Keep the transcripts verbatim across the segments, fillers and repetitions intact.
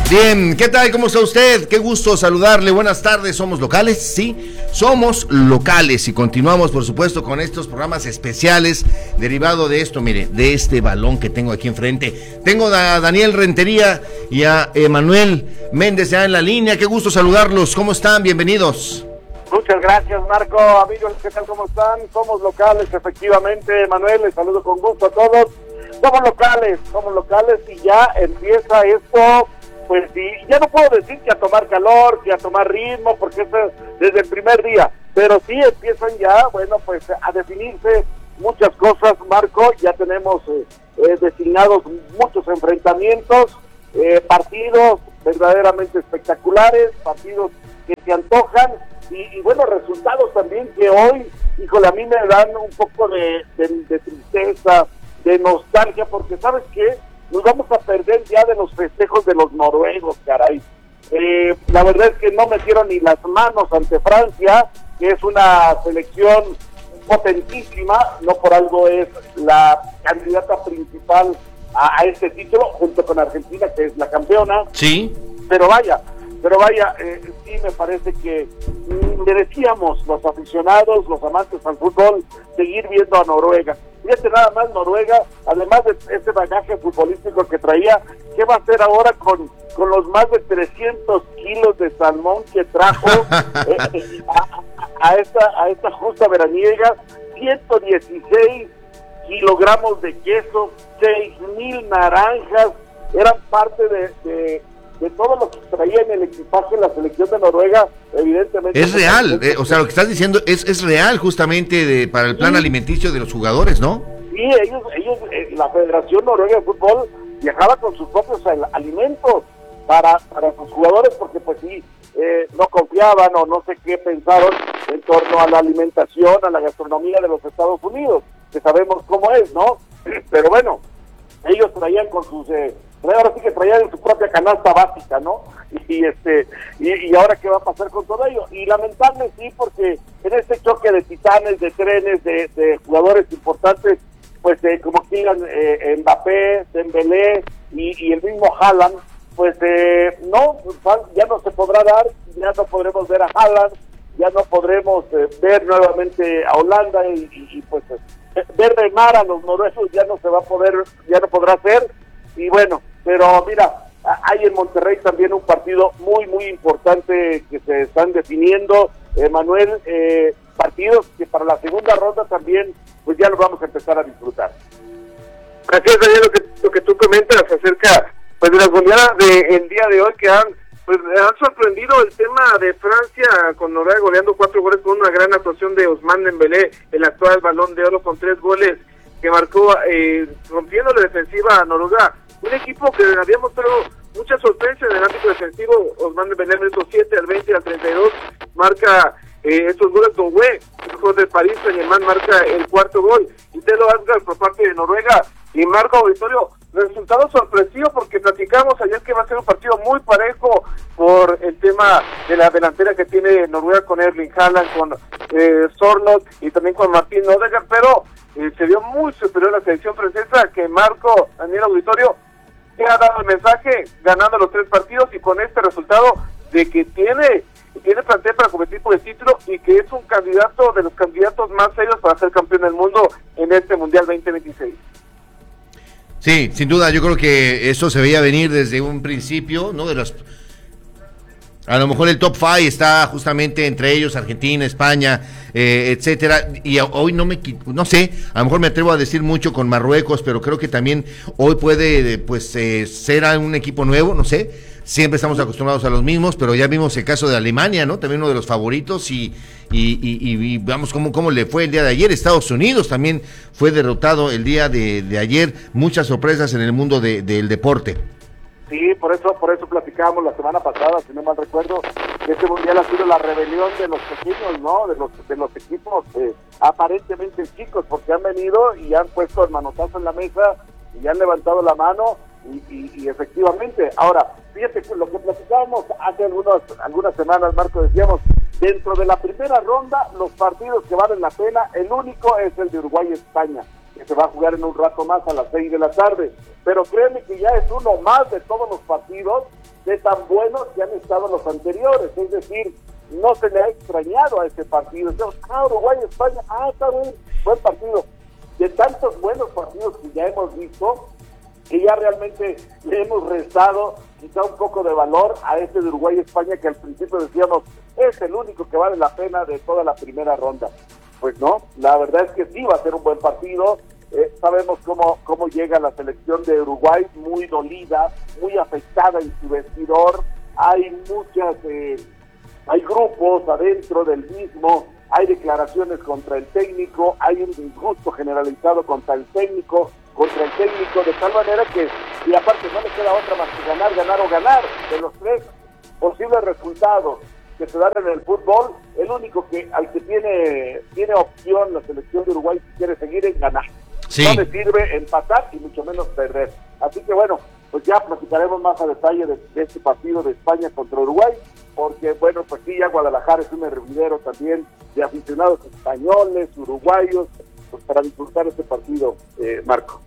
Bien, ¿qué tal? ¿Cómo está usted? Qué gusto saludarle. Buenas tardes. ¿Somos locales? Sí, somos locales y continuamos, por supuesto, con estos programas especiales derivado de esto, mire, de este balón que tengo aquí enfrente. Tengo a Daniel Rentería y a Emanuel Méndez ya en la línea. Qué gusto saludarlos. ¿Cómo están? Bienvenidos. Muchas gracias, Marco. Amigos, ¿qué tal? ¿Cómo están? Somos locales, efectivamente. Emanuel, les saludo con gusto a todos. Somos locales, somos locales y ya empieza esto. Pues sí, ya no puedo decir que a tomar calor, que a tomar ritmo, porque eso es desde el primer día, pero sí empiezan ya, bueno, pues a definirse muchas cosas, Marco. Ya tenemos eh, eh, designados muchos enfrentamientos, eh, partidos verdaderamente espectaculares, partidos que se antojan, y, y bueno, resultados también que hoy, híjole, a mí me dan un poco de, de, de tristeza, de nostalgia, porque ¿sabes qué? Nos vamos a perder ya de los festejos de los noruegos, caray. Eh, la verdad es que no metieron ni las manos ante Francia, que es una selección potentísima, no por algo es la candidata principal a, a este título, junto con Argentina, que es la campeona. Sí. Pero vaya, pero vaya, eh, sí me parece que mm, merecíamos los aficionados, los amantes al fútbol, seguir viendo a Noruega. Fíjate nada más, Noruega, además de ese bagaje futbolístico que traía, ¿qué va a hacer ahora con, con los más de trescientos kilos de salmón que trajo eh, a, a, esta, a esta justa veraniega? ciento dieciséis kilogramos de queso, seis mil naranjas, eran parte de, de, de todo lo que traía en el equipaje la selección de Noruega, evidentemente. Es real, eh, o sea, lo que estás diciendo es, es real justamente de, para el plan sí. alimenticio de los jugadores, ¿no? Sí, ellos, ellos eh, la Federación Noruega de Fútbol viajaba con sus propios al, alimentos para, para sus jugadores, porque pues sí, eh, no confiaban o no sé qué pensaron en torno a la alimentación, a la gastronomía de los Estados Unidos, que sabemos cómo es, ¿no? Pero bueno, ellos traían con sus... Eh, ahora sí que traían en su propia canasta básica, ¿no? Y este y, y ahora qué va a pasar con todo ello. Y lamentable sí, porque en este choque de titanes, de trenes, de, de jugadores importantes, pues eh, como Kylian eh, Mbappé, Dembélé y, y el mismo Haaland, pues eh, no, ya no se podrá dar, ya no podremos ver a Haaland, ya no podremos eh, ver nuevamente a Holanda y, y, y pues eh, ver remar a los noruegos ya no se va a poder, ya no podrá ser. Y bueno, pero mira, hay en Monterrey también un partido muy, muy importante que se están definiendo, eh, Manuel, eh, partidos que para la segunda ronda también, pues ya los vamos a empezar a disfrutar. Así es, Daniel, lo que, lo que tú comentas acerca pues de las goleadas del día de hoy que han, pues, han sorprendido el tema de Francia con Noruega goleando cuatro goles con una gran actuación de Ousmane Dembélé, el actual Balón de Oro con tres goles que marcó eh, rompiendo la defensiva a Noruega, un equipo que había mostrado mucha sorpresa en el ámbito defensivo. Ousmane Dembélé en estos siete, al veinte, al treinta y dos, marca eh, estos goles. Doué, el jugador de París Saint-Germain, marca el cuarto gol, y Telo Asgard por parte de Noruega, y Marco Auditorio, resultado sorpresivo porque platicamos ayer que va a ser un partido muy parejo por el tema de la delantera que tiene Noruega con Erling Haaland, con eh, Sorloth y también con Martín Odegaard, pero eh, se vio muy superior a la selección francesa, que Marco, Daniel Auditorio, que ha dado el mensaje ganando los tres partidos y con este resultado de que tiene tiene plantel para competir por el título y que es un candidato de los candidatos más serios para ser campeón del mundo en este Mundial veinte veintiséis. Sí, sin duda, yo creo que eso se veía venir desde un principio, ¿no? De los, a lo mejor el top five está justamente entre ellos, Argentina, España, eh, etcétera, y hoy no me, no sé, a lo mejor me atrevo a decir mucho con Marruecos, pero creo que también hoy puede, pues, eh, ser un equipo nuevo, no sé. Siempre estamos acostumbrados a los mismos, pero ya vimos el caso de Alemania, ¿no? También uno de los favoritos y, y, y, y vamos cómo, cómo le fue el día de ayer. Estados Unidos también fue derrotado el día de, de ayer. Muchas sorpresas en el mundo de, del deporte. Sí, por eso por eso platicábamos la semana pasada, si no mal recuerdo, que este mundial ha sido la rebelión de los pequeños, ¿no? De los de los equipos eh, aparentemente chicos, porque han venido y han puesto el manotazo en la mesa y han levantado la mano. Y, y, y efectivamente, ahora, fíjate lo que platicábamos hace algunas, algunas semanas, Marco, decíamos, dentro de la primera ronda, los partidos que valen la pena, el único es el de Uruguay-España. que se va a jugar en un rato más a las seis de la tarde. Pero créeme que ya es uno más de todos los partidos de tan buenos que han estado los anteriores. Es decir, no se le ha extrañado a este partido. Entonces, ah, Uruguay, España, ah, está bien, buen partido. De tantos buenos partidos que ya hemos visto, que ya realmente le hemos restado quizá un poco de valor a este de Uruguay-España, que al principio decíamos, es el único que vale la pena de toda la primera ronda. Pues no, la verdad es que sí va a ser un buen partido. Eh, sabemos cómo, cómo llega la selección de Uruguay, muy dolida, muy afectada en su vestidor. Hay muchas, eh, hay grupos adentro del mismo, hay declaraciones contra el técnico, hay un disgusto generalizado contra el técnico, contra el técnico, de tal manera que, y aparte no le queda otra más que ganar, ganar o ganar. De los tres posibles resultados que se dan en el fútbol, el único que al que tiene tiene opción la selección de Uruguay si quiere seguir es ganar. Sí. No le sirve empatar y mucho menos perder. Así que bueno, pues ya platicaremos más a detalle de, de este partido de España contra Uruguay, porque bueno, pues sí, ya Guadalajara es un hervidero también de aficionados españoles, uruguayos, pues para disfrutar este partido, eh, Marco.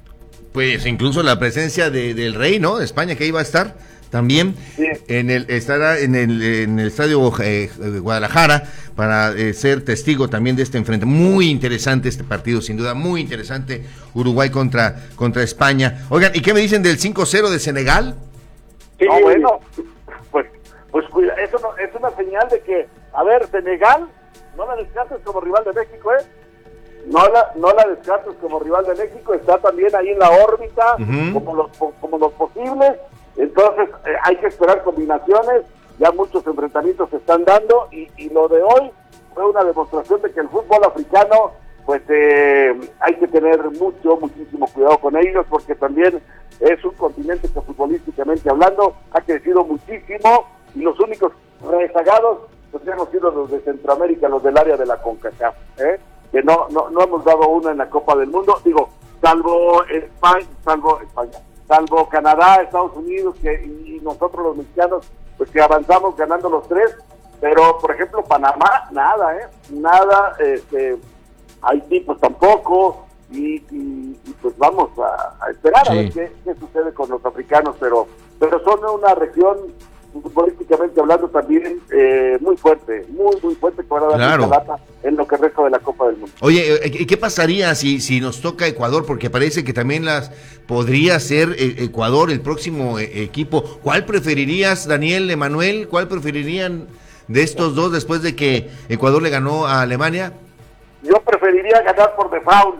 Pues incluso la presencia de, del rey, ¿no? De España, que iba a estar también sí. en el estará en el en el estadio eh, Guadalajara para eh, ser testigo también de este enfrentamiento. Muy interesante este partido, sin duda, muy interesante. Uruguay contra contra España. Oigan, ¿y qué me dicen del cinco cero de Senegal? Sí, no, bueno, pues pues cuida, eso no, es una señal de que, a ver, Senegal, no la descartes como rival de México, ¿eh? No la, no la descartes como rival de México, está también ahí en la órbita, uh-huh. como los como los posibles. Entonces eh, hay que esperar combinaciones, ya muchos enfrentamientos se están dando y, y lo de hoy fue una demostración de que el fútbol africano, pues eh, hay que tener mucho, muchísimo cuidado con ellos, porque también es un continente que futbolísticamente hablando ha crecido muchísimo y los únicos rezagados pues hemos sido los de Centroamérica, los del área de la CONCACAF, ¿eh? que no, no, no hemos dado una en la Copa del Mundo, digo, salvo España, salvo España. salvo Canadá, Estados Unidos que, y nosotros los mexicanos, pues que avanzamos ganando los tres, pero por ejemplo Panamá, nada, ¿eh? Nada, este, Haití pues tampoco, y, y, y pues vamos a, a esperar sí. a ver qué, qué sucede con los africanos, pero, pero son una región futbolísticamente hablando también eh, muy fuerte, muy muy fuerte para dar claro. data en lo que resta de la Copa del Mundo. Oye, ¿qué pasaría si si nos toca Ecuador? Porque parece que también las podría ser Ecuador el próximo equipo. ¿Cuál preferirías, Daniel, Emanuel? ¿Cuál preferirían de estos dos después de que Ecuador le ganó a Alemania? Yo preferiría ganar por default.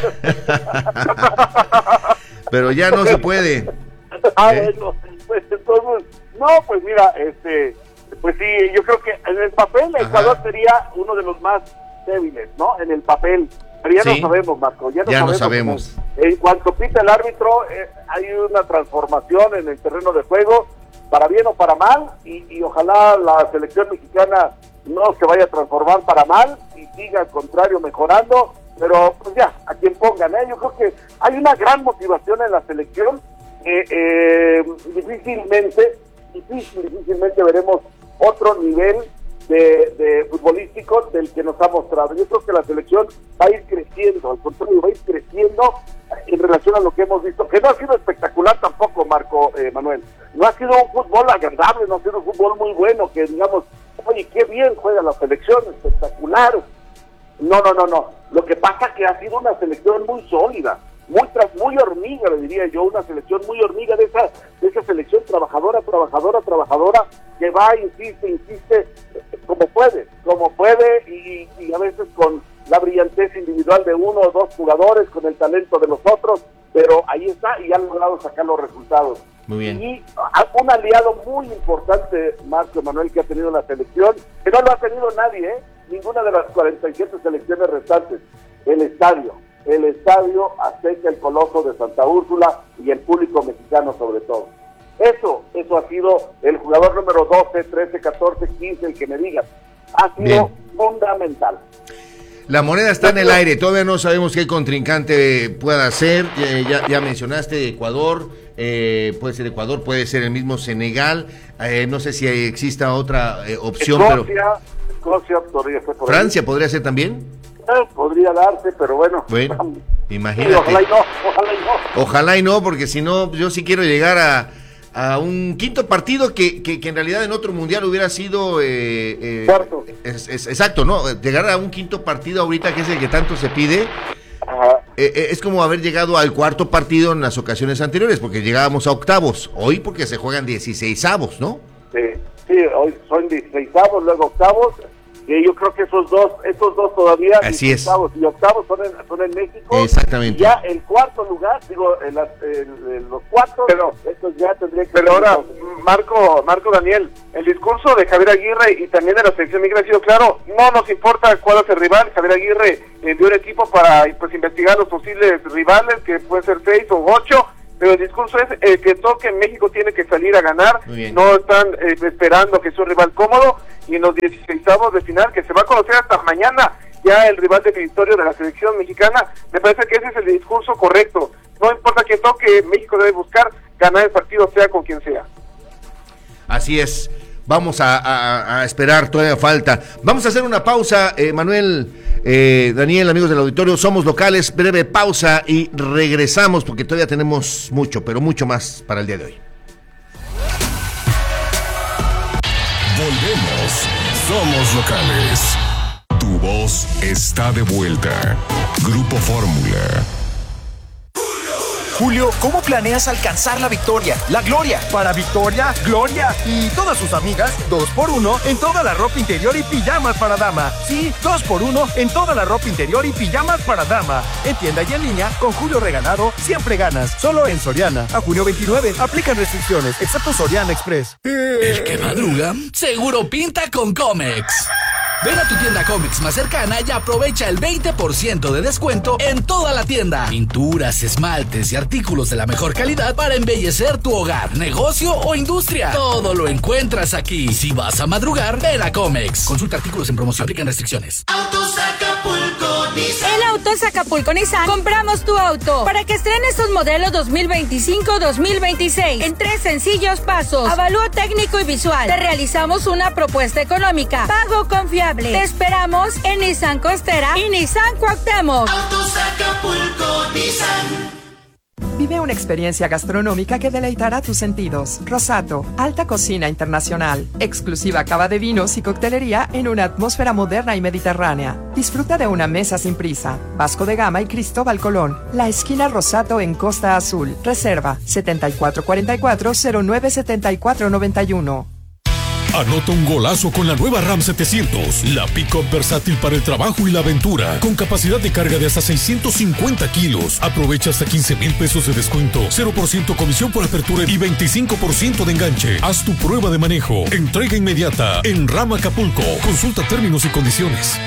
Pero ya no se puede. Ah, ¿Eh? bueno, pues entonces, no, pues mira, este, pues sí, yo creo que en el papel Ecuador Ajá. sería uno de los más débiles, ¿no? En el papel, pero ya sí. no sabemos, Marco, ya no ya sabemos. No sabemos. En cuanto pita el árbitro, eh, hay una transformación en el terreno de juego, para bien o para mal, y, y ojalá la selección mexicana no se vaya a transformar para mal y siga al contrario mejorando, pero pues ya, a quien pongan, ¿eh? Yo creo que hay una gran motivación en la selección. Eh, eh, difícilmente, difícil, difícilmente veremos otro nivel de, de futbolístico del que nos ha mostrado. Yo creo que la selección va a ir creciendo, al contrario, va a ir creciendo en relación a lo que hemos visto, que no ha sido espectacular tampoco, Marco eh, Manuel. No ha sido un fútbol agradable, no ha sido un fútbol muy bueno, que digamos, oye, qué bien juega la selección, espectacular. No, no, no, no. Lo que pasa es que ha sido una selección muy sólida. Muy tras, muy hormiga, le diría yo, una selección muy hormiga de esa, de esa selección trabajadora, trabajadora, trabajadora, que va, insiste, insiste, como puede, como puede, y, y a veces con la brillantez individual de uno o dos jugadores, con el talento de los otros, pero ahí está y han logrado sacar los resultados. Muy bien. Y un aliado muy importante, Marco Emanuel, que ha tenido la selección, que no lo ha tenido nadie, ¿eh? Ninguna de las cuarenta y siete selecciones restantes, el estadio. El estadio Azteca, el Coloso de Santa Úrsula y el público mexicano sobre todo. Eso, eso ha sido el jugador número doce, trece, catorce, quince, el que me digas. Ha sido Bien. fundamental. La moneda está en el aire, todavía no sabemos qué contrincante pueda ser. Eh, ya, ya mencionaste Ecuador, eh, puede ser Ecuador, puede ser el mismo Senegal. Eh, no sé si exista otra eh, opción. Escocia, pero Escocia podría ser por Francia ahí. podría ser también. Podría darse, pero bueno, bueno. Imagínate. Sí, ojalá y no, ojalá y no. Ojalá y no, porque si no, yo sí quiero llegar a, a un quinto partido que, que, que en realidad en otro mundial hubiera sido... Eh, eh, Cuarto. Es, es, exacto, ¿no? Llegar a un quinto partido ahorita, que es el que tanto se pide, Ajá. eh, eh, es como haber llegado al cuarto partido en las ocasiones anteriores, porque llegábamos a octavos. Hoy porque se juegan dieciseisavos, ¿no? Sí, sí, hoy son dieciseisavos, luego octavos, y yo creo que esos dos, esos dos todavía, Así es. dieciseisavos y octavos son en, son en México. Exactamente. Y ya el cuarto lugar, digo, en, las, en, en los cuartos, Pero- estos ya tendría que... Pero ahora, Marco, Marco Daniel, el discurso de Javier Aguirre y también de la selección mexicana ha sido claro, no nos importa cuál es el rival. Javier Aguirre envió un equipo para pues investigar los posibles rivales, que pueden ser seis o ocho, pero el discurso es el que toque en México tiene que salir a ganar, Muy bien. no están eh, esperando que sea un rival cómodo, y en los dieciseisavos de final, que se va a conocer hasta mañana, ya el rival definitorio de la selección mexicana, me parece que ese es el discurso correcto. No importa quién toque, México debe buscar ganar el partido, sea con quien sea. Así es. Vamos a, a, a esperar, todavía falta. Vamos a hacer una pausa, eh, Manuel, eh, Daniel, amigos del auditorio, somos locales, breve pausa y regresamos porque todavía tenemos mucho, pero mucho más para el día de hoy. Volvemos. Somos locales. Tu voz está de vuelta. Grupo Fórmula. Julio, ¿cómo planeas alcanzar la victoria, la gloria? Para Victoria, Gloria y todas sus amigas, dos por uno en toda la ropa interior y pijamas para dama. Sí, dos por uno en toda la ropa interior y pijamas para dama. En tienda y en línea, con Julio Regalado, siempre ganas. Solo en Soriana. A junio veintinueve, aplican restricciones, excepto Soriana Express. El que madruga, seguro pinta con Comex. Ven a tu tienda Comex más cercana y aprovecha el veinte por ciento de descuento en toda la tienda. Pinturas, esmaltes y artículos de la mejor calidad para embellecer tu hogar, negocio o industria. Todo lo encuentras aquí. Si vas a madrugar, ven a Comex. Consulta artículos en promoción. Aplican restricciones. Autos Acapulco Nissan. En Autos Acapulco Nissan compramos tu auto para que estrenes sus modelos dos mil veinticinco dos mil veintiséis en tres sencillos pasos. Avalúo técnico y visual. Te realizamos una propuesta económica. Pago confiable. Te esperamos en Nissan Costera y Nissan Cuauhtémoc. Autos Acapulco Nissan. Vive una experiencia gastronómica que deleitará tus sentidos. Rosato, alta cocina internacional, exclusiva cava de vinos y coctelería en una atmósfera moderna y mediterránea. Disfruta de una mesa sin prisa. Vasco de Gama y Cristóbal Colón. La esquina Rosato en Costa Azul. Reserva setenta y cuatro cuarenta y cuatro cero nueve setenta y cuatro noventa y uno. Anota un golazo con la nueva RAM setecientos, la pick-up versátil para el trabajo y la aventura, con capacidad de carga de hasta seiscientos cincuenta kilos. Aprovecha hasta quince mil pesos de descuento, cero por ciento comisión por apertura y veinticinco por ciento de enganche. Haz tu prueba de manejo. Entrega inmediata en RAM Acapulco. Consulta términos y condiciones.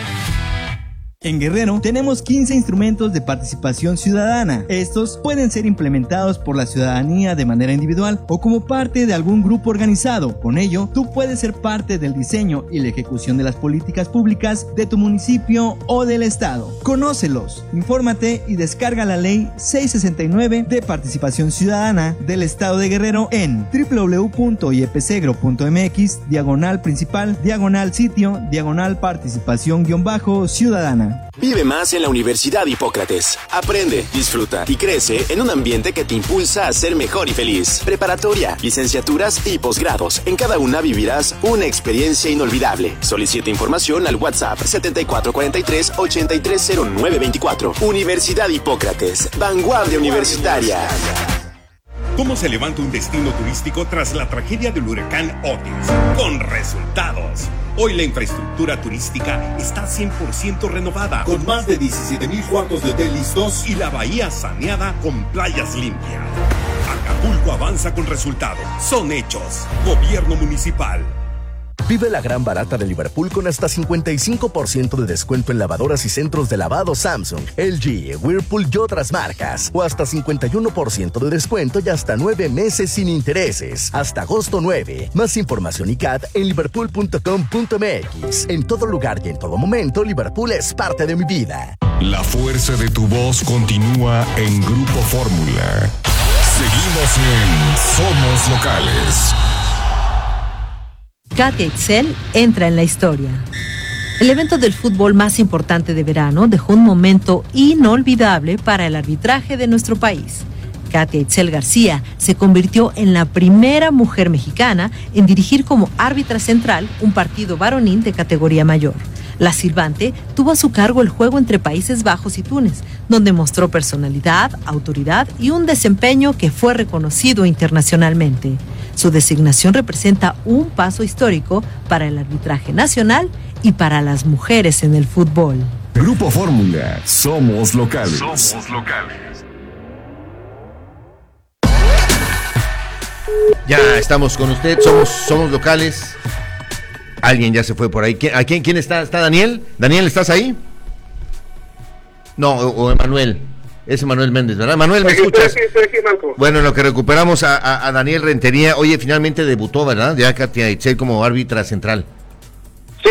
En Guerrero tenemos quince instrumentos de participación ciudadana. Estos pueden ser implementados por la ciudadanía de manera individual o como parte de algún grupo organizado. Con ello, tú puedes ser parte del diseño y la ejecución de las políticas públicas de tu municipio o del estado. Conócelos, infórmate y descarga la ley seiscientos sesenta y nueve de participación ciudadana del estado de Guerrero en doble u doble u doble u punto i e p segro punto m x diagonal principal diagonal sitio diagonal participación guión bajo ciudadana. Vive más en la Universidad Hipócrates. Aprende, disfruta y crece en un ambiente que te impulsa a ser mejor y feliz. Preparatoria, licenciaturas y posgrados. En cada una vivirás una experiencia inolvidable. Solicita información al WhatsApp setenta y cuatro cuarenta y tres ochenta y tres cero nueve veinticuatro. Universidad Hipócrates. Vanguardia universitaria. ¿Cómo se levanta un destino turístico tras la tragedia del huracán Otis? Con resultados. Hoy la infraestructura turística está cien por ciento renovada, con más de diecisiete mil cuartos de hotel listos y la bahía saneada con playas limpias. Acapulco avanza con resultados. Son hechos. Gobierno municipal. Vive la gran barata de Liverpool con hasta cincuenta y cinco por ciento de descuento en lavadoras y centros de lavado Samsung, L G, Whirlpool y otras marcas. O hasta cincuenta y uno por ciento de descuento y hasta nueve meses sin intereses. Hasta agosto nueve. Más información y C A T en liverpool punto com punto m x. En todo lugar y en todo momento, Liverpool es parte de mi vida. La fuerza de tu voz continúa en Grupo Fórmula. Seguimos en Somos Locales. Katia Excel entra en la historia. El evento del fútbol más importante de verano dejó un momento inolvidable para el arbitraje de nuestro país. Katia Itzel García se convirtió en la primera mujer mexicana en dirigir como árbitra central un partido varonil de categoría mayor. La silbante tuvo a su cargo el juego entre Países Bajos y Túnez, donde mostró personalidad, autoridad y un desempeño que fue reconocido internacionalmente. Su designación representa un paso histórico para el arbitraje nacional y para las mujeres en el fútbol. Grupo Fórmula, somos locales. Somos locales. Ya estamos con usted, somos, somos locales. Alguien ya se fue por ahí. ¿Quién, ¿A quién, quién está? ¿Está Daniel? ¿Daniel, estás ahí? No, o, o Emanuel. Es Emanuel Méndez, ¿verdad? Manuel, ¿me escuchas? Estoy aquí, estoy aquí, Marco. Bueno, en lo que recuperamos a, a, a Daniel Rentería. Oye, finalmente debutó, ¿verdad? Ya Katia Itzel como árbitra central.